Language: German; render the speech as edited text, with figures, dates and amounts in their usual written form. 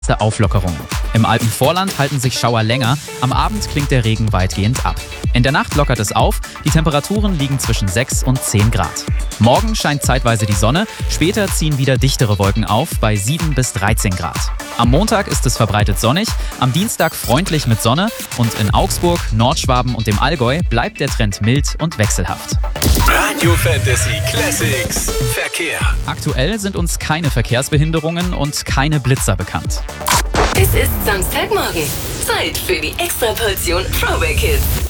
Auflockerung. Im Alpenvorland halten sich Schauer länger, am Abend klingt der Regen weitgehend ab. In der Nacht lockert es auf, die Temperaturen liegen zwischen 6 und 10 Grad. Morgen scheint zeitweise die Sonne, später ziehen wieder dichtere Wolken auf bei 7 bis 13 Grad. Am Montag ist es verbreitet sonnig, am Dienstag freundlich mit Sonne und in Augsburg, Nordschwaben und dem Allgäu bleibt der Trend mild und wechselhaft. Radio Fantasy Classics Verkehr. Aktuell sind uns keine Verkehrsbehinderungen und keine Blitzer bekannt. Es ist Samstagmorgen. Zeit für die Extraportion Throwback Hits.